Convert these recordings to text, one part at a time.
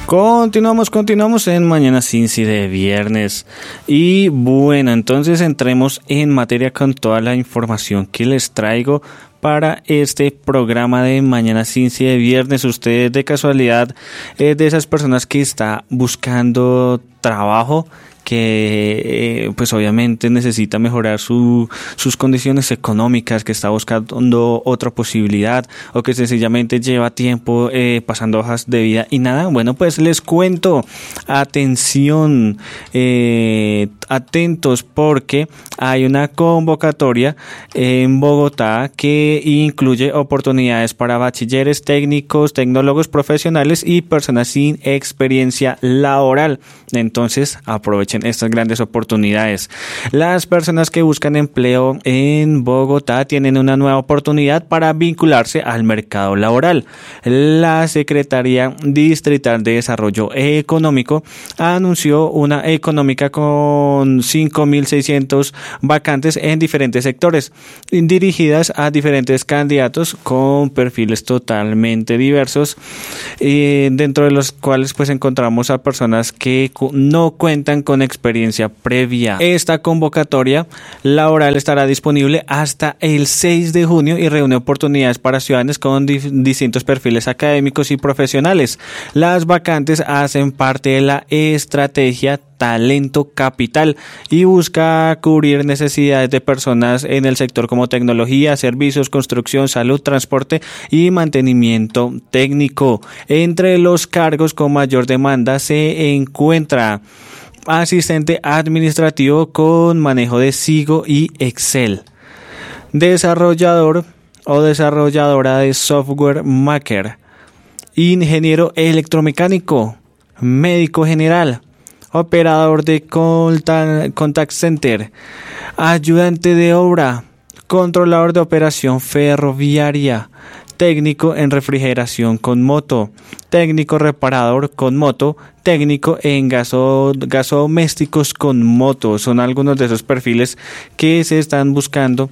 Continuamos en Mañana Cincy de viernes. Y bueno, entonces entremos en materia con toda la información que les traigo para este programa de Mañana Cincy de viernes. Usted de casualidad es de esas personas que está buscando trabajo, que pues obviamente necesita mejorar sus condiciones económicas, que está buscando otra posibilidad, o que sencillamente lleva tiempo pasando hojas de vida y nada. Bueno, pues les cuento, atención, atentos, porque hay una convocatoria en Bogotá que incluye oportunidades para bachilleres, técnicos, tecnólogos profesionales y personas sin experiencia laboral. Entonces aprovechen estas grandes oportunidades. Las personas que buscan empleo en Bogotá tienen una nueva oportunidad para vincularse al mercado laboral. La Secretaría Distrital de Desarrollo Económico anunció una económica con 5.600 vacantes en diferentes sectores, dirigidas a diferentes candidatos con perfiles totalmente diversos, dentro de los cuales pues encontramos a personas que no cuentan con experiencia previa. Esta convocatoria laboral estará disponible hasta el 6 de junio y reúne oportunidades para ciudadanos con distintos perfiles académicos y profesionales. Las vacantes hacen parte de la estrategia Talento Capital y busca cubrir necesidades de personas en el sector como tecnología, servicios, construcción, salud, transporte y mantenimiento técnico. Entre los cargos con mayor demanda se encuentra asistente administrativo con manejo de Sigo y Excel, desarrollador o desarrolladora de software maker, ingeniero electromecánico, médico general, operador de contact center, ayudante de obra, controlador de operación ferroviaria, técnico en refrigeración con moto, técnico reparador con moto, técnico en gasodomésticos con moto. Son algunos de esos perfiles que se están buscando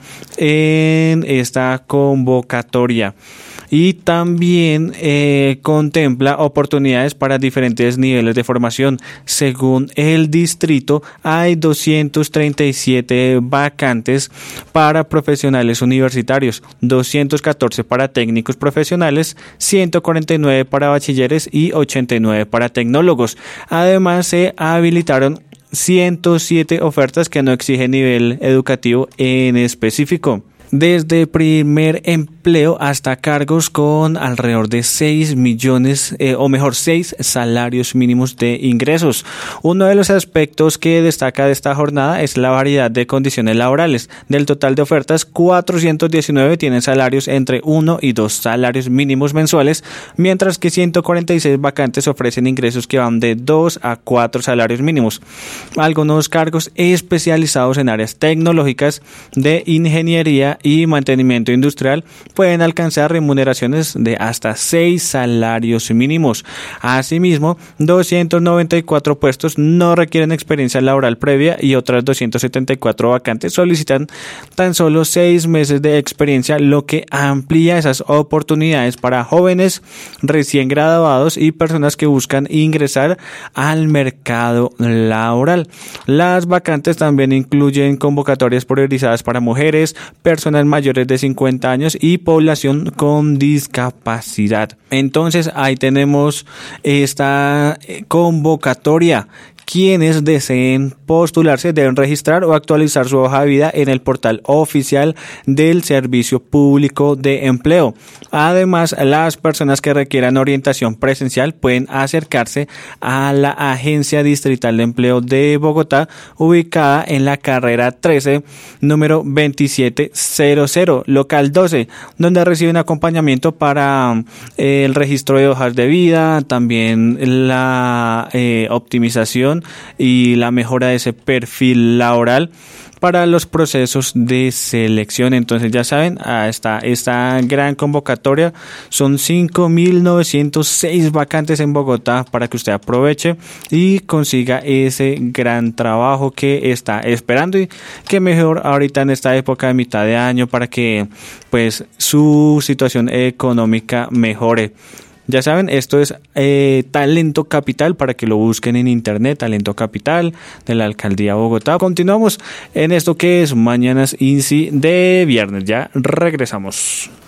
en esta convocatoria. Y también contempla oportunidades para diferentes niveles de formación. Según el distrito, hay 237 vacantes para profesionales universitarios, 214 para técnicos profesionales, 149 para bachilleres y 89 para tecnólogos. Además, se habilitaron 107 ofertas que no exigen nivel educativo en específico. Desde primer empleo hasta cargos con alrededor de 6 salarios mínimos de ingresos. Uno de los aspectos que destaca de esta jornada es la variedad de condiciones laborales. Del total de ofertas, 419 tienen salarios entre 1 y 2 salarios mínimos mensuales, mientras que 146 vacantes ofrecen ingresos que van de 2 a 4 salarios mínimos. Algunos cargos especializados en áreas tecnológicas, de ingeniería y mantenimiento industrial pueden alcanzar remuneraciones de hasta 6 salarios mínimos. Asimismo, 294 puestos no requieren experiencia laboral previa y otras 274 vacantes solicitan tan solo 6 meses de experiencia, lo que amplía esas oportunidades para jóvenes recién graduados y personas que buscan ingresar al mercado laboral. Las vacantes también incluyen convocatorias priorizadas para mujeres, personas mayores de 50 años y población con discapacidad. Entonces ahí tenemos esta convocatoria. Quienes deseen postularse deben registrar o actualizar su hoja de vida en el portal oficial del Servicio Público de Empleo. Además, las personas que requieran orientación presencial pueden acercarse a la Agencia Distrital de Empleo de Bogotá, ubicada en la carrera 13, número 2700, local 12, donde reciben acompañamiento para el registro de hojas de vida, también la optimización y la mejora de ese perfil laboral para los procesos de selección. Entonces ya saben, esta gran convocatoria, son 5.906 vacantes en Bogotá para que usted aproveche y consiga ese gran trabajo que está esperando, y que mejor ahorita en esta época de mitad de año para que pues su situación económica mejore. Ya saben, esto es Talento Capital, para que lo busquen en internet, Talento Capital de la Alcaldía de Bogotá. Continuamos en esto que es Mañanas INSI de viernes. Ya regresamos.